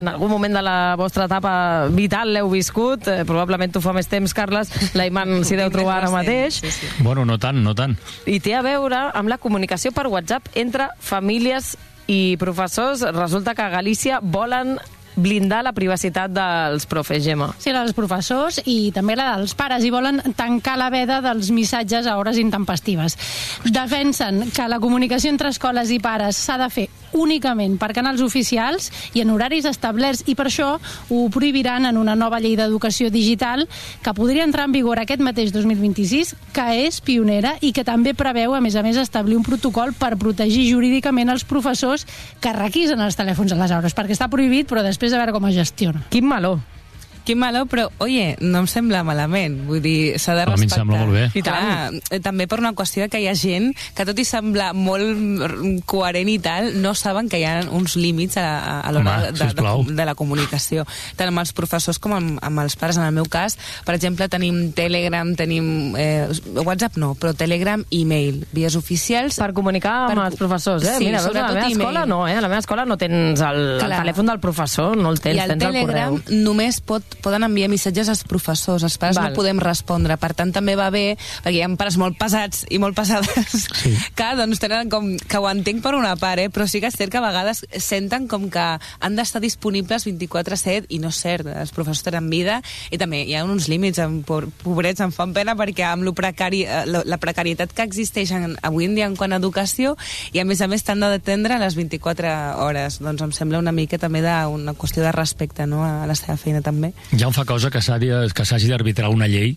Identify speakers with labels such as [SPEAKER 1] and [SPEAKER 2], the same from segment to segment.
[SPEAKER 1] En algun moment de la vostra etapa vital l'heu viscut, probablement tu fa més temps, Carles, l'Aiman s'hi deu trobar ara mateix.
[SPEAKER 2] Bueno, no tant.
[SPEAKER 1] I té a veure amb la comunicació per WhatsApp entre famílies i professors. Resulta que a Galícia volen blindar la privacitat dels profes, Gemma.
[SPEAKER 3] Sí, la dels professors i també la dels pares, i volen tancar la veda dels missatges a hores intempestives. Defensen que la comunicació entre escoles i pares s'ha de fer únicament per canals oficials i en horaris establerts, i per això ho prohibiran en una nova llei d'educació digital que podria entrar en vigor aquest mateix 2026, que és pionera i que també preveu, a més, establir un protocol per protegir jurídicament els professors que requisen els telèfons a les aules, perquè està prohibit, però després a veure com es gestiona.
[SPEAKER 1] Quin meló,
[SPEAKER 4] però, oye, no em sembla malament. Vull dir, s'ha de respectar.
[SPEAKER 2] A mi em sembla molt bé.
[SPEAKER 4] I clar, també per una qüestió que hi ha gent que, tot i semblar molt coherent i tal, no saben que hi ha uns límits a l'hora de la comunicació. Tant amb els professors com amb els pares. En el meu cas, per exemple, tenim Telegram, tenim WhatsApp no, però Telegram i e-mail, vies oficials.
[SPEAKER 1] Per comunicar amb els professors,
[SPEAKER 4] Sí,
[SPEAKER 1] mira, a la meva escola no, a la meva escola no tens el telèfon del professor, no el tens,
[SPEAKER 4] i el
[SPEAKER 1] tens el
[SPEAKER 4] Telegram
[SPEAKER 1] correu.
[SPEAKER 4] Només poden enviar missatges als professors, els pares no podem respondre, per tant també va bé, perquè hi ha pares molt pesats i molt pesades que doncs tenen com, que ho entenc per una part, però sí que és cert que a vegades senten com que han d'estar disponibles 24/7 i no és cert, els professors tenen vida i també hi ha uns límits, pobrets, em fan pena perquè amb la precarietat que existeix avui en dia en quant a educació, i a més t'han d'atendre a les 24 hores, doncs em sembla una mica també una qüestió de respecte, no?, a la seva feina també.
[SPEAKER 2] Ja em fa cosa que s'hagi d'arbitrar una llei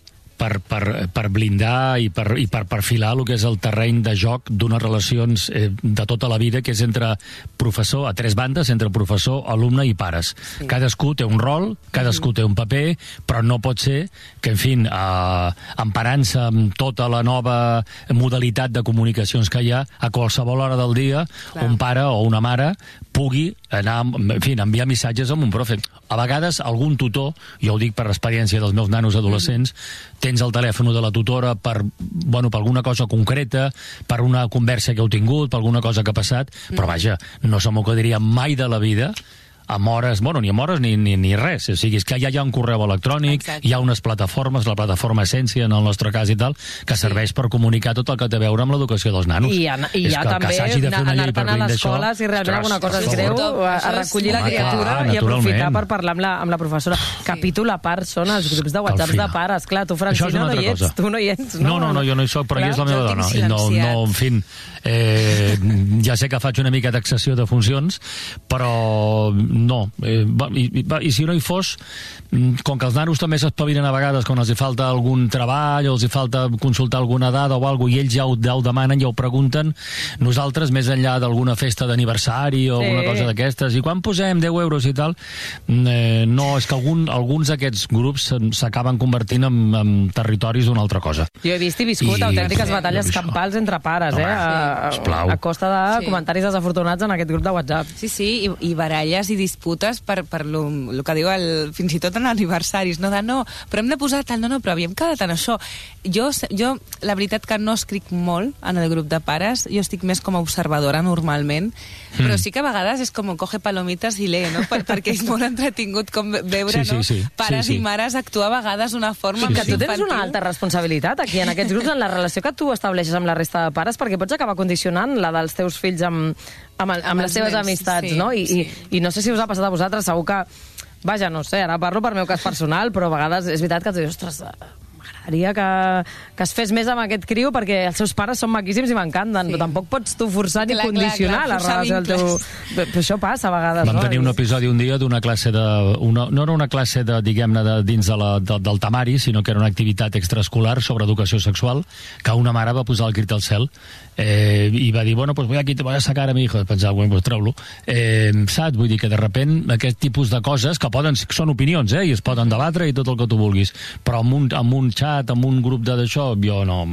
[SPEAKER 2] per blindar i per perfilar el que és el terreny de joc d'unes relacions de tota la vida, que és entre professor, a tres bandes, entre professor, alumne i pares. Sí. Cadascú té un rol, cadascú té un paper, però no pot ser que, en fi, emparant-se amb tota la nova modalitat de comunicacions que hi ha, a qualsevol hora del dia, un pare o una mare pugui anar, en fi, enviar missatges a un profe. A vegades algun tutor, jo ho dic per l'experiència dels meus nanos adolescents, tens el telèfon de la tutora per alguna cosa concreta, per una conversa que heu tingut, per alguna cosa que ha passat, però vaja, no se m'ho quedaria mai de la vida amb hores, ni amb hores ni res. O sigui, és que ja hi ha un correu electrònic, hi ha unes plataformes, la plataforma Essència, en el nostre cas i tal, que serveix per comunicar tot el que té a veure amb l'educació dels nanos.
[SPEAKER 1] I ja també anar-te'n a l'escola, si realment alguna cosa es greu, a recollir la criatura i aprofitar per parlar amb la professora. Capítol a part són els grups de WhatsApp de pares. Clar, tu, Francina, no hi ets, tu no hi ets.
[SPEAKER 2] No, jo no hi soc, però ella és la meva dona. No, en fi, ja sé que faig una mica d'excessió de funcions, però no. I si no hi fos, com que els nanos també s'espavilen a vegades quan els hi falta algun treball o els hi falta consultar alguna dada o alguna cosa, i ells ja ho demanen, ja ho pregunten, nosaltres, més enllà d'alguna festa d'aniversari o alguna cosa d'aquestes, i quan posem 10 euros i tal, no, és que alguns d'aquests grups s'acaben convertint en territoris d'una altra cosa.
[SPEAKER 1] Jo he vist i viscut autèntiques batalles campals entre pares, a costa de comentaris desafortunats en aquest grup de WhatsApp.
[SPEAKER 4] Sí, i baralles i disputes per el que diu fins i tot en aniversaris, no, però hem de posar tal, però havíem quedat en això. Jo, la veritat que no escric molt en el grup de pares, jo estic més com a observadora normalment, però sí que a vegades és com coge palomites i lee, no? Perquè és molt entretingut com veure, pares i mares actuar a vegades d'una forma
[SPEAKER 1] que tu tens una alta responsabilitat aquí en aquests grups, en la relació que tu estableixes amb la resta de pares, perquè pots acabar condicionant la dels teus fills amb les seves amistats, no? I no sé si us ha passat a vosaltres, segur que, vaja, no sé, ara parlo per meu cas personal, però a vegades és veritat que tu dius, ostres, m'agradaria que es fes més amb aquest criu perquè els seus pares són maquíssims i m'encanten, però tampoc pots tu forçar ni condicionar la relació del teu... Però això passa a vegades, no?
[SPEAKER 2] Vam tenir un episodi un dia d'una classe no era una classe, diguem-ne, dins del temari, sinó que era una activitat extraescolar sobre educació sexual, que una mare va posar el crit al cel i va dir, pues voy aquí, te voy a sacar a mi hijo. Pensava, pues treu-lo. Saps? Vull dir que de repent aquest tipus de coses, que són opinions, i es poden debatre i tot el que tu vulguis, però amb un xat, amb un grup d'això, jo no.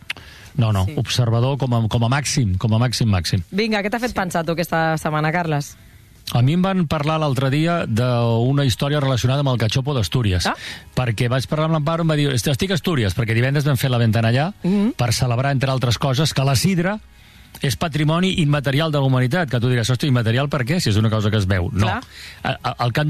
[SPEAKER 2] No, observador com a màxim.
[SPEAKER 1] Vinga, què t'ha fet pensar tu aquesta setmana, Carles?
[SPEAKER 2] A mi em van parlar l'altre dia d'una història relacionada amb el Cachopo d'Astúries, perquè vaig parlar amb l'Amparo i em va dir, estic a Astúries, perquè divendres vam fer la ventana allà per celebrar, entre altres coses, que la sidra és patrimoni immaterial de la humanitat, que tu diràs, ostres, immaterial per què, si és una cosa que es veu? No. El que han